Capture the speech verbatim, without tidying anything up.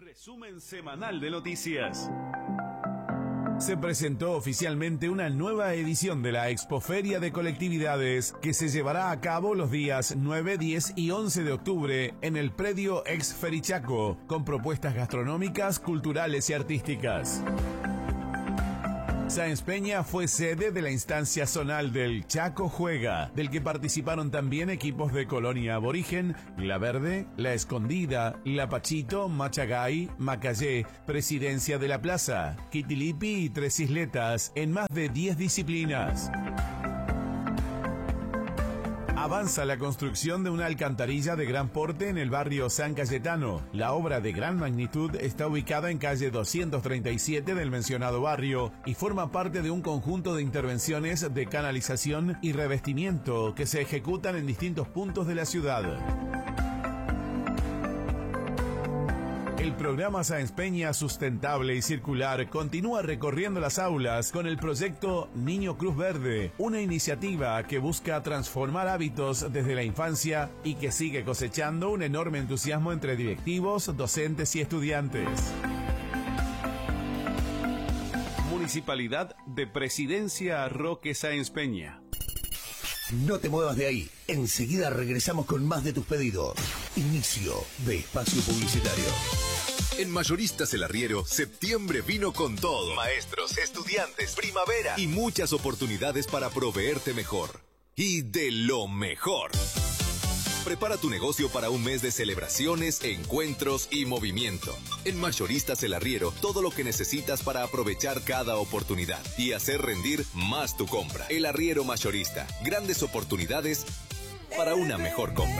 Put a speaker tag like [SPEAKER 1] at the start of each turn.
[SPEAKER 1] Resumen semanal de noticias.
[SPEAKER 2] Se presentó oficialmente una nueva edición de la Expoferia de Colectividades que se llevará a cabo los días nueve, diez y once de octubre en el predio Ex Ferichaco, con propuestas gastronómicas, culturales y artísticas. Sáenz Peña fue sede de la instancia zonal del Chaco Juega, del que participaron también equipos de Colonia Aborigen, La Verde, La Escondida, La Pachito, Machagay, Macayé, Presidencia de la Plaza, Quitilipi y Tres Isletas, en más de diez disciplinas. Avanza la construcción de una alcantarilla de gran porte en el barrio San Cayetano. La obra de gran magnitud está ubicada en calle doscientos treinta y siete del mencionado barrio y forma parte de un conjunto de intervenciones de canalización y revestimiento que se ejecutan en distintos puntos de la ciudad. El programa Sáenz Peña Sustentable y Circular continúa recorriendo las aulas con el proyecto Niño Cruz Verde, una iniciativa que busca transformar hábitos desde la infancia y que sigue cosechando un enorme entusiasmo entre directivos, docentes y estudiantes.
[SPEAKER 1] Municipalidad de Presidencia Roque Sáenz Peña.
[SPEAKER 3] No te muevas de ahí. Enseguida regresamos con más de tus pedidos. Inicio de espacio publicitario.
[SPEAKER 4] En Mayoristas El Arriero, septiembre vino con todo. Maestros, estudiantes, primavera y muchas oportunidades para proveerte mejor. Y de lo mejor. Prepara tu negocio para un mes de celebraciones, encuentros y movimiento. En Mayoristas El Arriero, todo lo que necesitas para aprovechar cada oportunidad y hacer rendir más tu compra. El Arriero Mayorista, grandes oportunidades para una mejor compra.